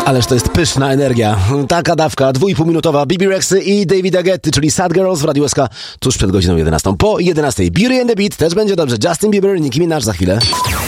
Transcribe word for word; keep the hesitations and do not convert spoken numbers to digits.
Ależ to jest pyszna energia. Taka dawka, dwójpółminutowa Bibi Rexy i Davida Getty, czyli Sad Girls w Radiu S K tuż przed godziną jedenastą. Po jedenastej Beauty and the Beat też będzie dobrze. Justin Bieber, Nicki Minaj za chwilę.